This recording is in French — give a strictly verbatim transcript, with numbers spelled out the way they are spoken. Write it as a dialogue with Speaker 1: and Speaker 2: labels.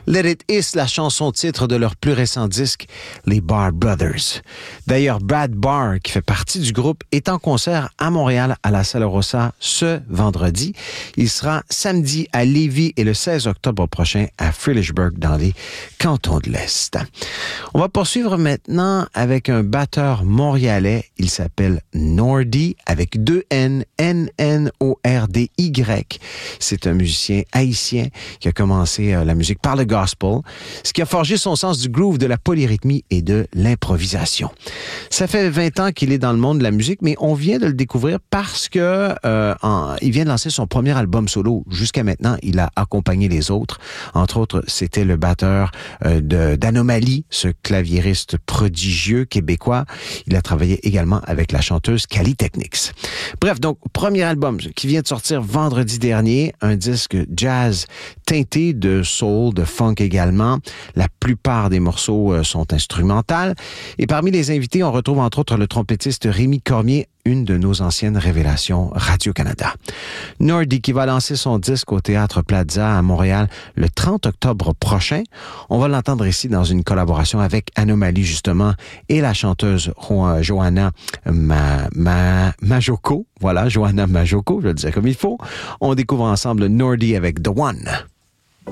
Speaker 1: Let It Is, la chanson titre de leur plus récent disque, les Barr Brothers. D'ailleurs, Brad Barr, qui fait partie du groupe, est en concert à Montréal à la Sala Rossa ce vendredi. Il sera samedi à Lévis et le seize octobre prochain à Frilichburg dans les cantons de l'Est. On va poursuivre maintenant avec un batteur montréalais. Il s'appelle Nordy avec deux N, N N O R D Y. C'est un musicien haïtien qui a commencé euh, la musique par le gospel, ce qui a forgé son sens du groove, de la polyrythmie et de l'improvisation. Ça fait vingt ans qu'il est dans le monde de la musique, mais on vient de le découvrir parce que euh, en, il vient de lancer son premier album solo. Jusqu'à maintenant, il a accompagné les autres. Entre autres, c'était le batteur euh, de, d'Anomalie, ce claviériste prodigieux québécois. Il a travaillé également avec la chanteuse Cali Technics. Bref, donc, premier album qui vient de sortir vendredi dernier, un disque jazz teinté de soul, de funk également. La plupart des morceaux euh, sont instrumentaux. Et parmi les invités, on retrouve entre autres le trompettiste Rémi Cormier, une de nos anciennes révélations Radio-Canada. Nordy qui va lancer son disque au Théâtre Plaza à Montréal le trente octobre prochain. On va l'entendre ici dans une collaboration avec Anomalie justement et la chanteuse jo- Johanna Ma- Ma- Majoko. Voilà, Johanna Majoko, je le disais comme il faut. On découvre ensemble Nordy avec The One.